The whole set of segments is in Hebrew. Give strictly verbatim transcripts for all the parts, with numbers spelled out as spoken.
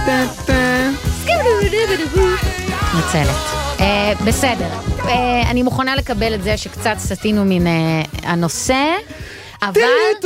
מצלת. בסדר. אני מוכנה לקבל את זה שקצת סטינו מן הנושא, אבל...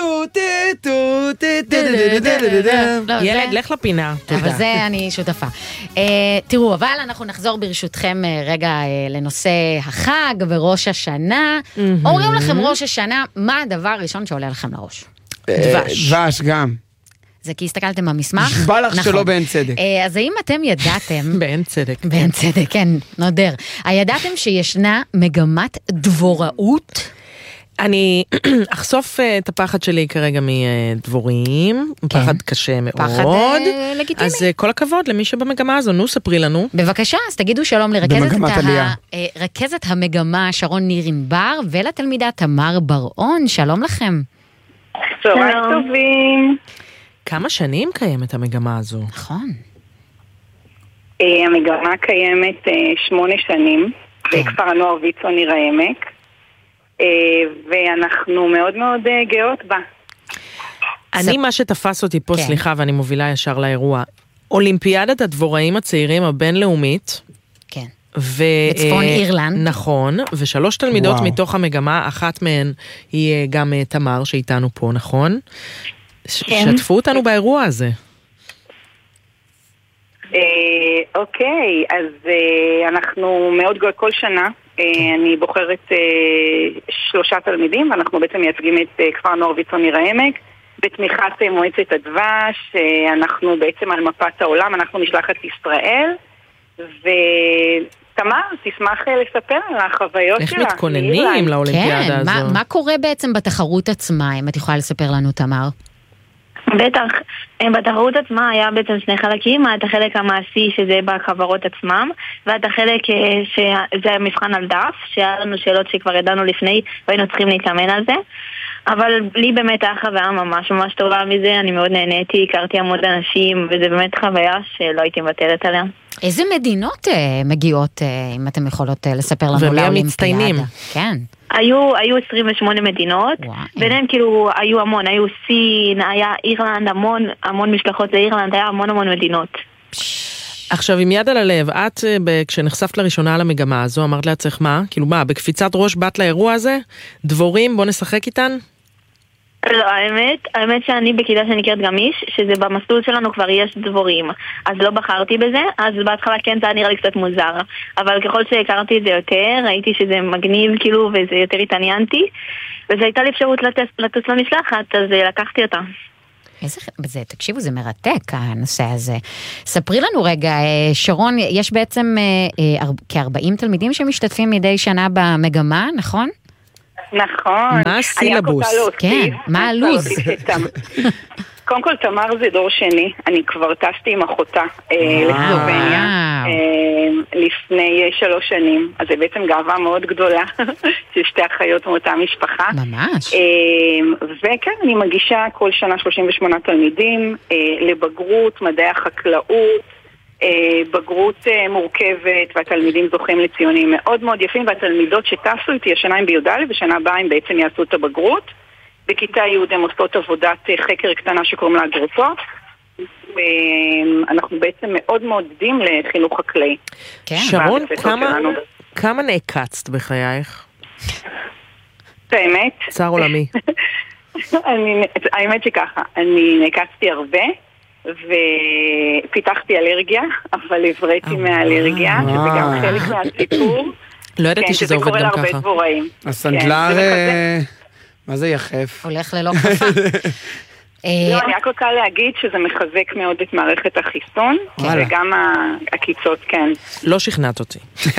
ילד, לך לפינה. אבל זה אני שותפה. תראו, אבל אנחנו נחזור ברשותכם רגע לנושא החג וראש השנה. אומרים לכם ראש השנה, מה הדבר הראשון שעולה לכם לראש? דבש. דבש גם. זה כי הסתכלתם במסמך? נשבע לך שלא באין צדק. אז האם אתם ידעתם... באין צדק. באין צדק, כן, נודר. הידעתם שישנה מגמת דבוראות? אני אחשוף את הפחד שלי כרגע מדבורים, פחד קשה מאוד. פחד לגיטימי. אז כל הכבוד למי שבמגמה הזו, נו ספרי לנו. בבקשה, אז תגידו שלום לרכזת המגמה שרון ניר ענבר, ולתלמידה תמר בר-און, שלום לכם. צהריים טובים. כמה שנים קיימת המגמה הזו? נכון. המגמה קיימת שמונה שנים, בכפר הנוער ויצו ניר העמק. ואנחנו מאוד מאוד גאות בה. אני מה שתפס אותי פה, סליחה, ואני מובילה ישר לאירוע, אולימפיאדת הדבוראים הצעירים הבינלאומית, כן. בצפון אירלנד. נכון, ושלוש תלמידות מתוך המגמה, אחת מהן היא גם תמר שאיתנו פה, נכון? שתפו אותנו באירוע הזה. אוקיי, אז אנחנו מאוד גאות כל שנה. אני בוחרת שלושה תלמידים, ואנחנו בעצם מייצגים את כפר נוער ויצו ניר העמק, בתמיכת מועצת הדבש. אנחנו בעצם על מפת העולם, אנחנו משלחת ישראל, ותמר, תשמח לספר על החוויות שלה. איך מתכוננים לאולימפיאדה הזו? כן, מה קורה בעצם בתחרות עצמה, אם את יכולה לספר לנו, תמר? בטח, בתחרות עצמה היה בעצם שני חלקים, את החלק המעשי שזה בחברות עצמם, ואת החלק שזה המבחן על דף, שהיה לנו שאלות שכבר ידענו לפני והיינו צריכים להתאמן על זה, אבל לי באמת היה חוויה ממש ממש טובה מזה, אני מאוד נהניתי, הכרתי המון אנשים, וזה באמת חוויה שלא הייתי מבטלת עליה. איזה מדינות מגיעות, אם אתם יכולות לספר לנו לאולימפיאדה? ומי המצטיינים? כן. היו, היו עשרים ושמונה מדינות, ביניהם כאילו היו המון, היו סין, היה אירלנד, המון, המון משלחות לאירלנד, היה המון המון מדינות. עכשיו, עם יד על הלב, את, כשנחשפת לראשונה על המגמה הזו, אמרת לעצמך מה? כאילו מה, בקפיצת ראש באת לאירוע הזה? דבורים, בוא נשחק איתן? לא, האמת, האמת שאני בכיתה שנקראת גמיש, שזה במסלול שלנו כבר יש דבורים, אז לא בחרתי בזה, אז בהתחלה כן זה נראה לי קצת מוזר, אבל ככל שהכרתי את זה יותר, ראיתי שזה מגניב כאילו, וזה יותר התעניינתי, וזה הייתה לי אפשרות לטוס למשלחת, אז לקחתי אותה. איזה, זה, תקשיבו, זה מרתק הנושא הזה. ספרי לנו רגע, שרון, יש בעצם כ-ארבעים תלמידים שמשתתפים מדי שנה במגמה, נכון? נכון. מה הסילבוס? כן, מה הלוז? קודם כל, תמר זה דור שני. אני כבר טסתי עם אחותה לסלובניה לפני שלוש שנים. אז זה בעצם גאווה מאוד גדולה של שתי אחיות מאותה משפחה. ממש. וכן, אני מגישה כל שנה שלושים ושמונה תלמידים לבגרות, מדעי החקלאות, בגרות מורכבת, והתלמידים זוכים לציונים מאוד מאוד יפים, והתלמידות שטסו איתי השנה הם בי"א, ושנה הבאה הם בעצם יעשו את הבגרות. בכיתה י' הם עושות עבודת חקר קטנה שקוראים לה אגרוטות, ואנחנו בעצם מאוד מעודדים לחינוך חקלאי. שרון, כמה, כמה נעקצת בחייך? האמת? צער עולמי. אני, האמת שככה, אני נעקצתי הרבה, ופיתחתי אלרגיה, אבל הבראתי מהאלרגיה, שזה גם חלק מהסיפור. לא ידעתי שזה עובד גם ככה. הסנדלר, מה זה יחף? הולך ללא כפה. לא, אני רק רוצה להגיד שזה מחזק מאוד את מערכת החיסון, וגם הקיצות, כן. לא שכנעת אותי.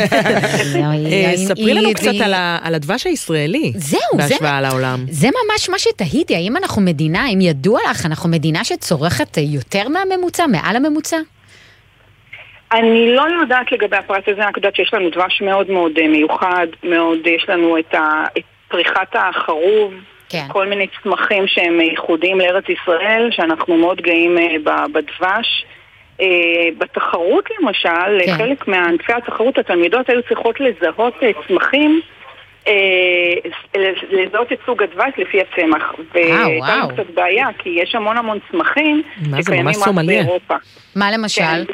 ספרי לנו קצת על הדבש הישראלי, בהשוואה לעולם. זה ממש מה שתהיתי, האם אנחנו מדינה, אם ידוע לך, אנחנו מדינה שצורכת יותר מהממוצע, מעל הממוצע? אני לא יודעת לגבי הפרט הזה, אני יודעת שיש לנו דבש מאוד מאוד מיוחד, מאוד, יש לנו את פריחת החרוב, כן. כל מיני צמחים שהם ייחודיים לארץ ישראל, שאנחנו מאוד גאים בדבש. בתחרות למשל, כן. חלק מהענפי התחרות, התלמידות היו צריכות לזהות צמחים לזהות את סוג הדבש לפי הצמח. והייתה לנו קצת בעיה, כי יש המון המון צמחים שקיימים רק באירופה. מה למשל?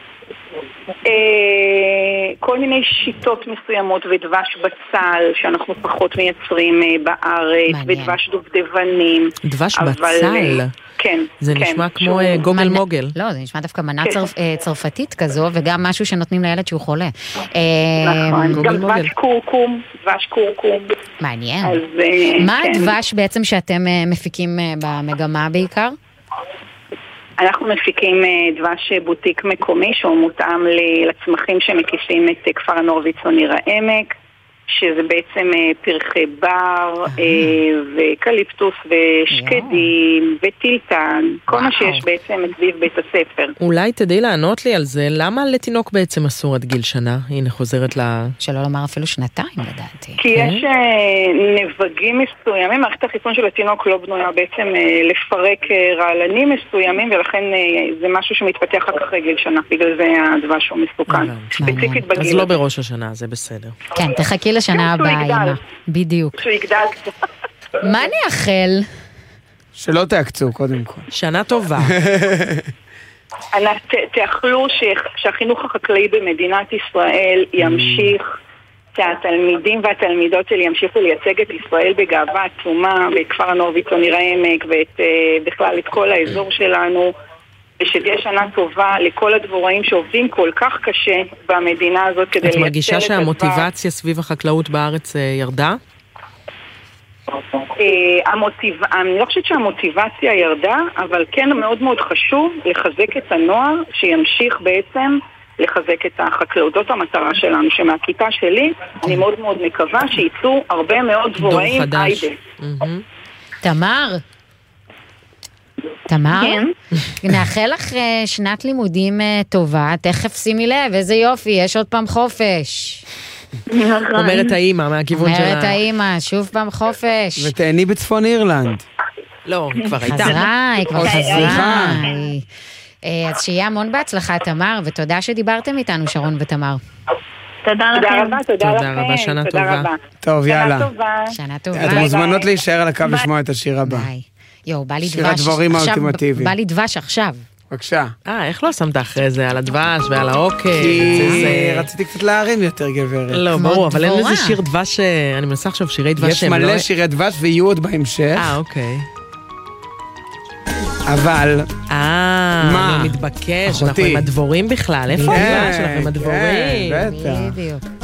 כל מיני שיטות מסוימות ודבש בצל שאנחנו פחות מייצרים בארץ, ודבש דובדבנים. דבש בצל? כן. זה נשמע כמו גוגל מוגל. לא, זה נשמע דווקא מנה צרפתית כזו, וגם משהו שנותנים לילד שהוא חולה. נכון, גם דבש קורקום, דבש קורקום. מעניין. מה הדבש בעצם שאתם מפיקים במגמה בעיקר? אנחנו מפיקים דבש בוטיק מקומי שהוא מותאם לצמחים שמקיפים את כפר הנוער ויצון עיר העמק, שזה בעצם פרחי בר וקליפטוס ושקדים וטילטן, כל מה שיש בעצם סביב בית הספר. אולי תדעי לענות לי על זה, למה לתינוק בעצם אסור עד גיל שנה? הנה חוזרת ל... שלא לומר אפילו שנתיים לדעתי. כי יש נבגים מסוימים, מערכת החיסון של התינוק לא בנויה בעצם לפרק רעלנים מסוימים, ולכן זה משהו שמתפתח רק אחרי גיל שנה, בגלל זה הדבש הוא מסוכן. ספציפית בגיל. אז לא בראש השנה, זה בסדר. כן, תחכי לשנה הבאה, אימא. בדיוק. שהוא יגדל. מה נאחל? שלא תעקצו, קודם כל. שנה טובה. תאכלו שהחינוך החקלאי במדינת ישראל ימשיך, שהתלמידים והתלמידות שלי ימשיכו לייצג את ישראל בגאווה עצומה, בכפר הנוער ויצון עיר העמק, ובכלל את כל האזור שלנו, ושתהיה שנה טובה לכל הדבוראים שעובדים כל כך קשה במדינה הזאת כדי לייצר את הדבר. את מרגישה שהמוטיבציה סביב החקלאות בארץ ירדה? אני לא חושבת שהמוטיבציה ירדה, אבל כן מאוד מאוד חשוב לחזק את הנוער שימשיך בעצם לחזק את החקלאות. זאת המטרה שלנו, שמהכיתה שלי אני מאוד מאוד מקווה שיצאו הרבה מאוד דבוראים. דור חדש. תמר? תמר? נאחל לך שנת לימודים טובה, תכף שימי לב, איזה יופי, יש עוד פעם חופש. אומרת האמא מהכיוון שלה. אומרת האמא, שוב פעם חופש. ותהני בצפון אירלנד. לא, היא כבר הייתה. חזרה, היא כבר חזרה. אז שיהיה המון בהצלחה תמר, ותודה שדיברתם איתנו שרון ותמר. תודה לכם. תודה רבה, שנה טובה. טוב, יאללה. שנה טובה. את מוזמנות להישאר על הקו לשמוע את השיר הבא. יואו, בא לי דבש. שיר הדבורים האולטימטיבי. בא לי דבש עכשיו. בבקשה. אה, איך לא שמת אחרי זה? על הדבש ועל העוקץ? כי רציתי קצת להרים יותר גברת. לא, ברור, אבל אין לזה שיר דבש, אני מנסה עכשיו שירי דבש. יש מלא שירי דבש ויהיו עוד בהמשך. אה, אוקיי. אבל... אה, מה? מתבקש, אנחנו עם הדבורים בכלל. איפה הדבש שלכם, הדבורים? כן, בטח. בדיוק.